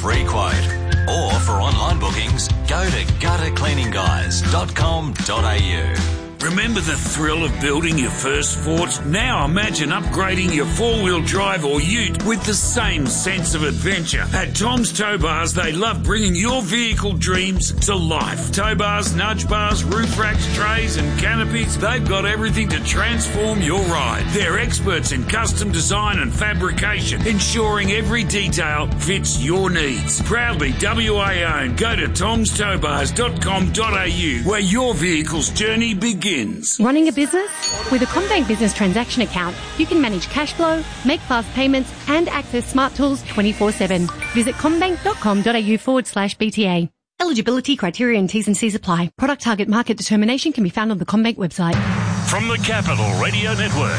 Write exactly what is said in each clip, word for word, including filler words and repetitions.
free quote. Or for online bookings, go to gutter cleaning guys dot com dot a u. Remember the thrill of building your first Fort? Now imagine upgrading your four-wheel drive or ute with the same sense of adventure. At Tom's Tow Bars, they love bringing your vehicle dreams to life. Tow bars, nudge bars, roof racks, trays and canopies, they've got everything to transform your ride. They're experts in custom design and fabrication, ensuring every detail fits your needs. Proudly W A owned. Go to toms tow bars dot com dot a u where your vehicle's journey begins. Running a business? With a CommBank Business Transaction Account, you can manage cash flow, make fast payments, and access smart tools twenty-four seven. Visit commbank dot com dot a u forward slash B T A. Eligibility, criteria and T's and C's apply. Product target market determination can be found on the CommBank website. From the Capital Radio Network,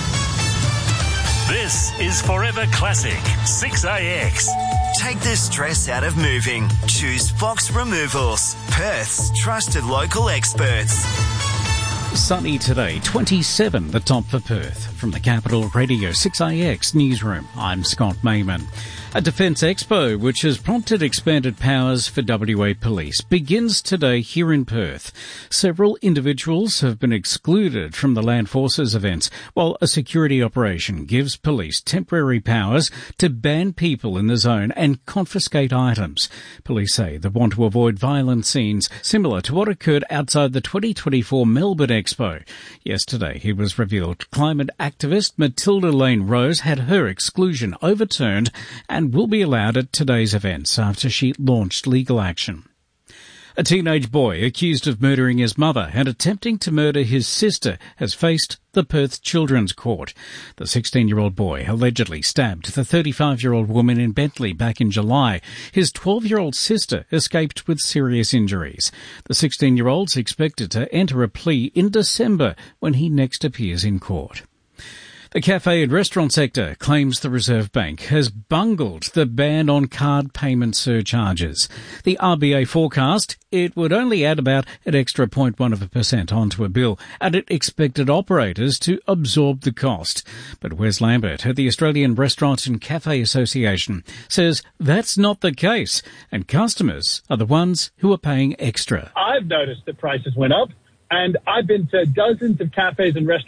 this is Forever Classic six A X. Take the stress out of moving. Choose Fox Removals, Perth's trusted local experts. Sunny today, twenty-seven, the top for Perth. From the Capital Radio six A X newsroom, I'm Scott Mayman. A Defence Expo, which has prompted expanded powers for W A Police, begins today here in Perth. Several individuals have been excluded from the Land Forces events, while a security operation gives police temporary powers to ban people in the zone and confiscate items. Police say they want to avoid violent scenes similar to what occurred outside the twenty twenty-four Melbourne Expo. Yesterday, it was revealed climate activist Matilda Lane Rose had her exclusion overturned and will be allowed at today's events after she launched legal action. A teenage boy accused of murdering his mother and attempting to murder his sister has faced the Perth Children's Court. The sixteen-year-old boy allegedly stabbed the thirty-five-year-old woman in Bentley back in July. His twelve-year-old sister escaped with serious injuries. The sixteen-year-old's expected to enter a plea in December when he next appears in court. The cafe and restaurant sector claims the Reserve Bank has bungled the ban on card payment surcharges. The R B A forecast it would only add about an extra zero point one of a percent onto a bill, and it expected operators to absorb the cost. But Wes Lambert at the Australian Restaurant and Cafe Association says that's not the case, and customers are the ones who are paying extra. I've noticed that prices went up, and I've been to dozens of cafes and restaurants